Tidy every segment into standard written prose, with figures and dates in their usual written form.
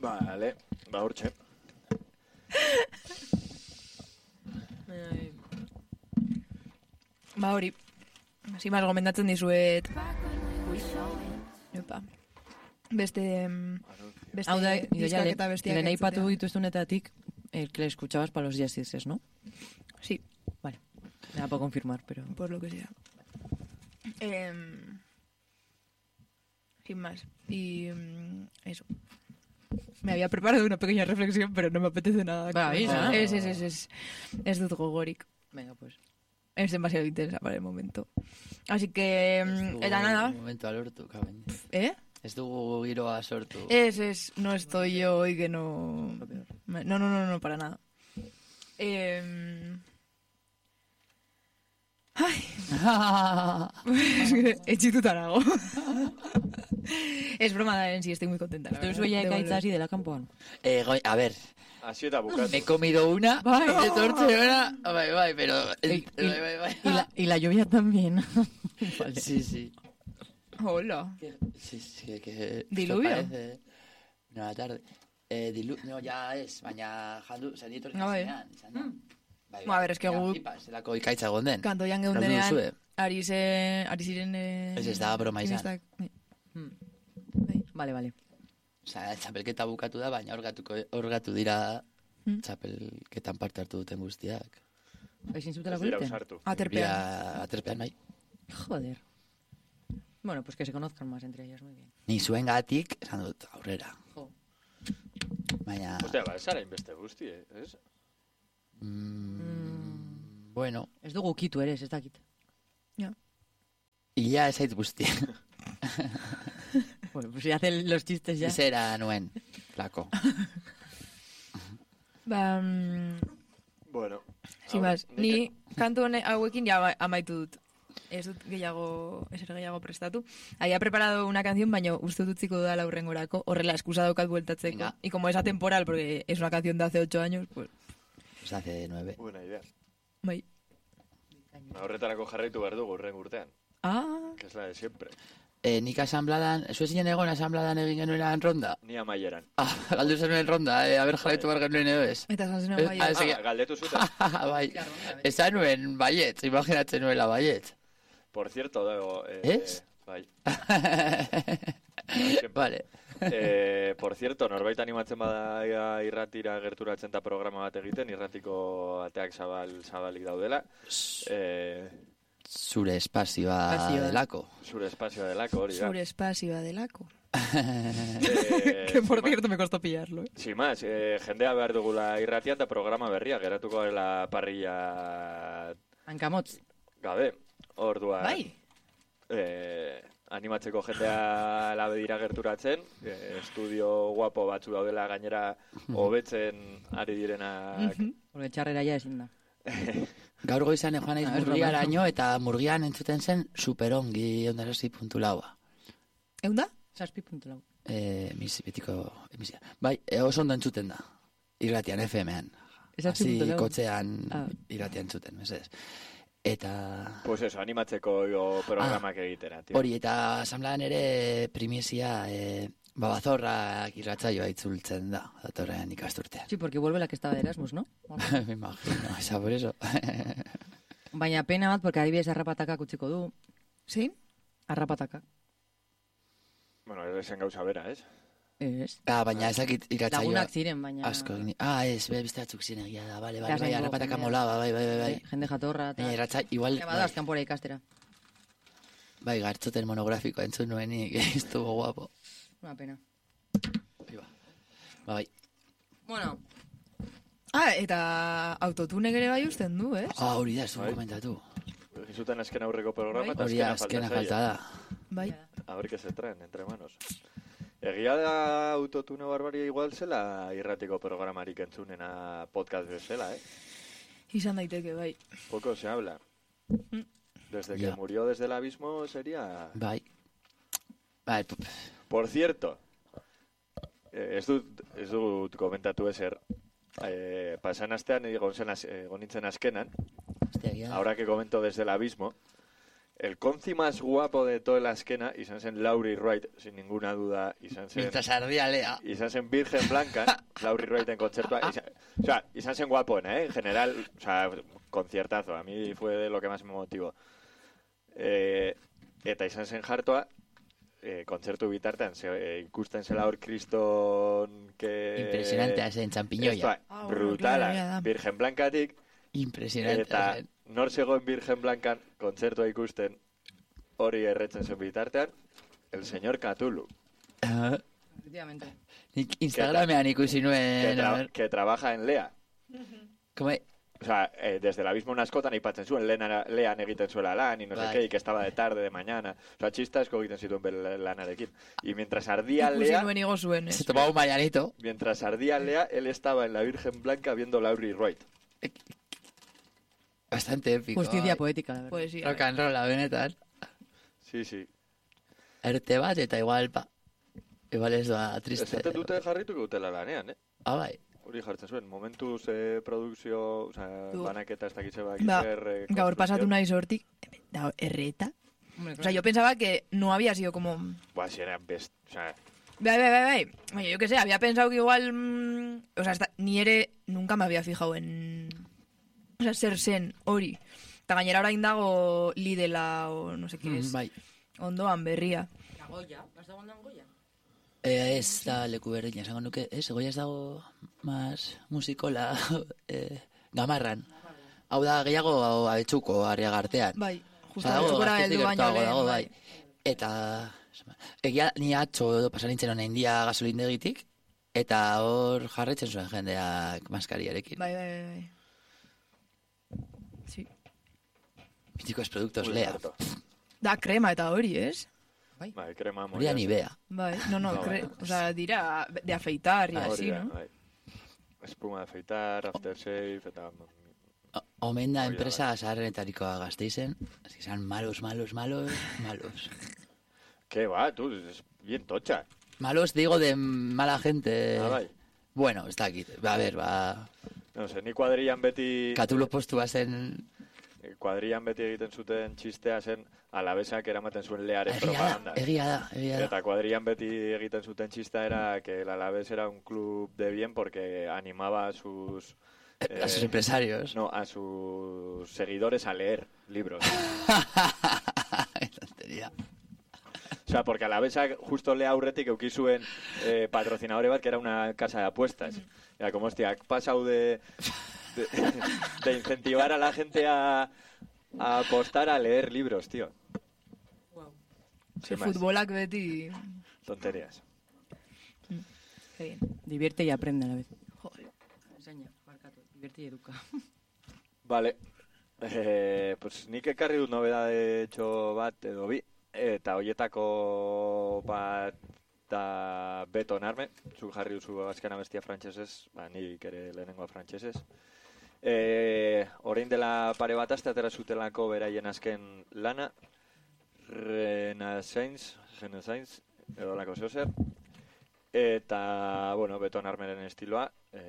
Vale, hortxe. Hori. Simaz gomendatzen dizuet. Epa. Beste Hau da, diskak eta bestiak lehen aipatu entzutea. dituztunetatik, el que le escuchabas para los jazzes, ¿no? Sí, Vale. Me da para confirmar, pero... por lo que sea. Sin más. Y eso. Me había preparado una pequeña reflexión, pero no me apetece nada. Va, avisa. Es dut gogorik. Venga, pues. Es demasiado intensa para el momento. Así que, eta nada. Momento alortu, kaben. ¿Eh? Ez dugu giroa sortu. No estoy yo hoy que no... No, para nada. Ay. Etxituta nago. Es broma, en sí, estoy muy contenta. la ¿Tú verdad, sueñas de que volver. así de la campoan? A ver, Así eta bukatu. me he comido una, Bai. etortze una, bai, pero... Bai. Y la lluvia también. Vale. Sí. Hola. Sí, que... ¿Diluvio? Parece una tarde. No, ya es, baina jandu, zen ditorri Ah, bai. zenean, izan da. Bai, A ver, es que gu- zelako ikaitza gonden. Kantoian Galdu geundenean, duzue. ari ziren... Ez da broma izan. finestak- Vale. Osa, txapelketa bukatu da, baina orgatu dira txapelketan parte hartu duten guztiak. ¿Ezin Ez zutelako dira irten? usartu. Aterpean. Aterpean, bai. Joder. Bueno, pues que se conozcan más entre ellas, muy bien. Ni zuen gatik, esan dut, aurrera. Jo. Baina, Ostia, ez zara inbeste guzti, ez? bueno, Ez dugu kitu ere, ez dakit. ia ez zait guzti. Bueno, pues si hacen los chistes ya. Zera nuen, flako. Bueno. Sin más, ni kantu hauekin ya amaitu dut. Ez dut ezer gehiago prestatu. Había preparado una canción, baina uste dut utziko dudala hurrengorako. Horrela, eskusa daukat bueltatzeko. Venga. Y como es atemporal, porque es una canción de hace 8 años, pues... Pues hace 9. Buena idea. Bai. Horretarako jarraitu behar dugu urren urtean. Ah, Que es la de siempre. Nik asambladan, ez zinen egon asambladan egin genuenan ronda? Ni amaieran. Galdu zenuen ronda, haber jarraitu behar genuen edo ez. eta esan zenuen bai. Galdetu zuten. Bai, esan nuen baiet, imaginatzen nuela baiet. Por cierto, dago... Ez? Bai. Vale. Por cierto, norbait animatzen bada irratira gerturatzen eta programa bat egiten, irratiko ateak zabalik daudela. Zure espazioa Espazioa. delako. Zure espazioa delako, hori da. Zure espazioa delako. Que Por cierto, me costó pillarlo. Sin más, jendea behar dugula irratian eta programa berria, geratuko dela parrilla Hankamotz. gabe. Orduan, Bai. animatzeko jendea labe dira gerturatzen, estudio guapo batzu daudela gainera hobetzen ari direnak. Porque txarrera ja ezin da. Gaur goizan joan naiz Ah, ez murgiaraino eta murgian entzuten zen superongi ondarazi.laua. Eunda? 6.4. Betiko emisia. Bai, oso ondo entzuten da. Irratian, FM-an. Hasi 6.4. kotxean Ah. irratian entzuten, mesedez. Eta... Pues eso, animatzeko programak egitera, tío. Hori, eta asamblean ere primizia babazorrak irratzaioa itzultzen da, datorren ikasturtean. Sí, porque vuelve la que estaba de Erasmus, ¿no? Me imagino, esa por eso. Baina pena bat, porque adibidez arrapatakak utziko du. Sí? Arrapatakak. Bueno, esen gauza bera, ez? Ez. Baina ezakit irratzaioa... Lagunak ziren, baina... Asko, ez, beste batzuk ziren egia da, bai, Ikasleen arrapataka jendea. molaba, bai. Jende jatorra. Baina irratzai, igual... Bada, azkan pora ikastera. Bai, gartzoten monografikoa entzun nuenik, estuvo guapo. Una pena. Bai. Bueno, Eta autotune ere bai usten du, ez? Hori da, ez du Bai. komentatu. Gizuten azken aurreko programa eta Hori da, azkena falta da. Bai. A ver qué se traen entre manos. Egia da autotune barbaria igual zela irratiko programarik entzunena podcast bezala, Izan daiteke, bai. Poco se habla. Desde que Ya. murió desde el abismo sería... Bai. Por cierto, ez dut komentatu ezer. Pasan astean egon nintzen azkenan, Hostia, egia da. ahora que comento desde el abismo, el conci más guapo de toda la esquena izan zen Laurie Wright, sin ninguna duda, izan zen Virgen Blanca, Laurie Wright en kontzertua, o sea, izan zen guapoena, en general, o sea, conciertazo, a mí fue de lo que más me motivó. Eta izan zen jartoa, kontzertu bitartean, ikusten zela hor kriston impresionantea zen, txampiñoia. Brutala, Virgen Blancatik, Impresionante. eta nor zegoen Virgen Blancan kontzertua ikusten hori erretzen zen bitartean, el señor Cthulhu. Efectivamente. Nik Instagramean ikusi nuen... Que trabaja en Lea. Como... O sea, desde el abismo una askotan aipatzen zuen, lean egiten zuela lan, y no sé qué, y que estaba de tarde, de mañana. O sea, txistasko egiten zituen lanarekin. Y mientras ardía Ikusi Lea... nuen igo zuen, Se tomaba un mañanito. Mientras ardía Lea, él estaba en la Virgen Blanca viendo Laurie Wright. Bastante épico. Justicia poética, la verdad. Poesía. Rock and roll, benetan. Sí, sí. Erte bat, eta igual, igual ez doa triste. Esaten dute jarrituko dutela lanean, Bai. Hori jartzen zuen, momentuz produkzio, o sea, Du. banaketa ez dakitze bak Ba, gaur pasatu naiz hortik, da, erreta. Hombre, O sea, yo pensaba que no había sido como... Buah, si era best, o sea, Bai. Oye, yo qué sé, había pensado que igual... o sea, nunca me había fijado en... O sea, ser zen hori. Eta gainera orain dago Lidela o no sé qué es. Bai. Ondoan berria. La Goya, ¿has dago ondan Goya? Ez da leku berdina, esango nuke, Goia ez dago mas musikola gamarran. Hau da gehiago abetxuko Arriagartean. Bai, justo Dago, abetxukora Gazteiz heldu baino gertuago lehen. dago, bai. Eta, egia ni atzo pasanintzen honen dia gasolindegitik, eta hor jarretzen zuen jendeak maskariarekin. Bai. Sí. Míticos productos muy Lea. harto. Da krema eta hori, ez? Bai, krema Hori Nivea. Bai, no, No, o sea, dira de afeitar y Hori así, da, ¿no? bai. Espuma de afeitar, aftershave, eta... Omen da Hori da, enpresa zaharrenetarikoa Gasteizen, esan malos. Que va, tú, es bien tocha. Malos digo de mala gente. Bai. Bueno, ez dakit. A ver, No sé, ni kuadrillan beti... Katulo postua zen... Kuadrillan beti egiten zuten txistea zen alabesak eramaten zuen Learen propaganda. Egia da. Eta kuadrillan beti egiten zuten txista era que el Alavés era un club de bien porque animaba a sus... A sus empresarios. No, a sus seguidores a leer libros. Qué tontería. O sea, porque Alabesak justo le aurretik euki zuen patrocinadore bat, que era una casa de apuestas. Era como, hostia, ha pasado de incentivar a la gente a apostar a leer libros, tío. Wow. Sin más. Futbolak beti... Tonterías. Qué bien. Divierte y aprende a la vez. Joder. Enseña, barkatu. Divierte y educa. Vale. Pues nik ekarri dut nobedade txo bat edo bi. Eta hoietako bat da Beton Arme. Zuk jarri duzu azkena bestia frantsesez, nik ere lehenengoa frantsesez. Orain dela pare bat aste atera zutelako beraien azken lana, Renaissance, edo lako zeozer. Eta, bueno, Beton Armeren estiloa,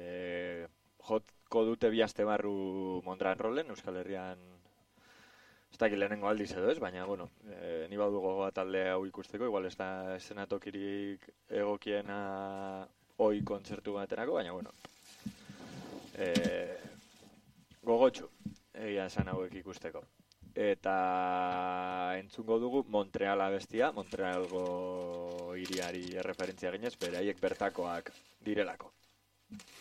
jotko dute bi aste barru Mondran Rollen, Euskal Herrian, ez dakit lehenengo aldiz edo ez, baina, bueno, ni badu gogoa talde hau ikusteko, igual ez da eszenatokirik egokiena hoi kontzertu baterako, baina, bueno, gogotxu egia esan hauek ikusteko. Eta entzungo dugu Montreal abestia, Montrealgo hiriari erreferentzia ginez, beraiek bertakoak direlako.